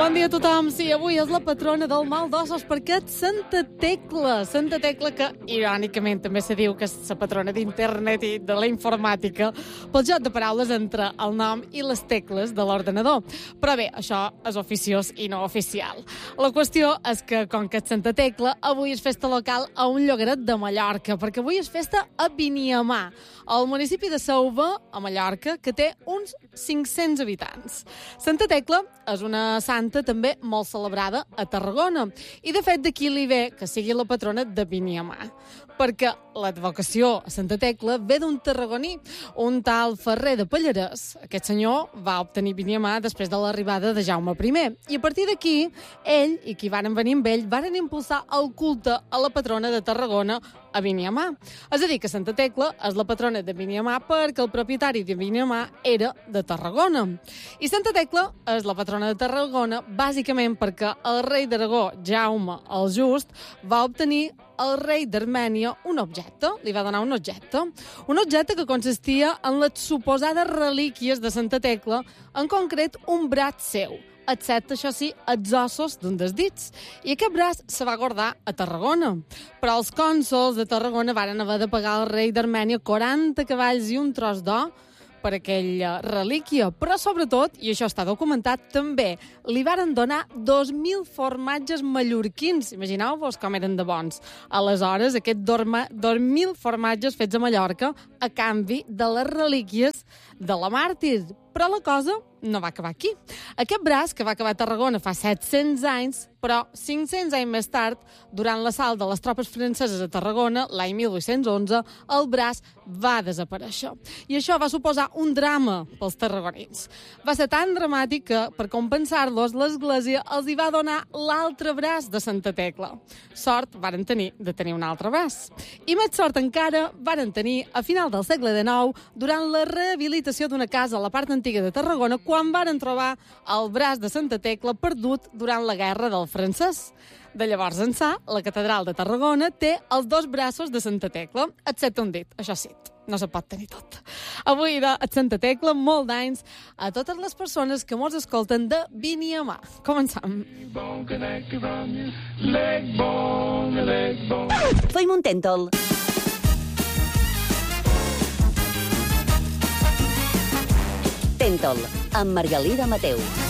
Bon dia a tothom. Sí, avui és la patrona del mal d'ossos perquè és Santa Tecla. Santa Tecla, que irònicament també se diu que és la patrona d'internet i de la informàtica pel joc de paraules entre el nom i les tecles de l'ordenador. Però bé, això és oficiós i no oficial. La qüestió és que, com que és Santa Tecla, avui és festa local a un llogaret de Mallorca, perquè avui és festa a Biniamà, al municipi de Sauva, a Mallorca, que té uns 500 habitants. Santa Tecla és una santa també molt celebrada a Tarragona. I, de fet, d'aquí li ve que sigui la patrona de Biniamà, perquè l'advocació a Santa Tecla ve d'un tarragoní, un tal Ferrer de Pallarès. Aquest senyor va obtenir Biniamà després de l'arribada de Jaume I. I a partir d'aquí, ell i qui varen venir amb ell varen impulsar el culte a la patrona de Tarragona, a Biniamà. És a dir, que Santa Tecla és la patrona de Biniamà perquè el propietari de Biniamà era de Tarragona. I Santa Tecla és la patrona de Tarragona bàsicament perquè el rei d'Aragó, Jaume el Just, va obtenir al rei d'Armènia un objecte, li va donar un objecte que consistia en les suposades relíquies de Santa Tecla, en concret un braç seu, excepte, això sí, els ossos d'un dels dits. I aquest braç se va guardar a Tarragona. Però els cònsols de Tarragona varen haver de pagar al rei d'Armènia 40 cavalls i un tros d'or per aquella relíquia. Però, sobretot, i això està documentat, també li varen donar 2.000 formatges mallorquins. Imagineu-vos com eren de bons. Aleshores, aquests 2.000 formatges fets a Mallorca a canvi de les relíquies de la màrtir. Però la cosa no va acabar aquí. Aquest braç, que va acabar a Tarragona fa 700 anys, però 500 anys més tard, durant l'assalt de les tropes franceses a Tarragona, l'any 1811, el braç va desaparèixer. I això va suposar un drama pels tarragonins. Va ser tan dramàtic que, per compensar-los, l'Església els hi va donar l'altre braç de Santa Tecla. Sort varen tenir de tenir un altre braç. I més sort encara varen tenir, a final del segle XIX, durant la rehabilitació d'una casa a la part antiga de Tarragona, quan varen trobar el braç de Santa Tecla perdut durant la guerra del francès. De llavors ençà, la catedral de Tarragona té els dos braços de Santa Tecla, excepte un dit, això sí, no se pot tenir tot. Avui de Santa Tecla, molt d'anys a totes les persones que mos escolten de Biniamà. Començam. Soy Montentol. Tentol, amb Margalida Mateu.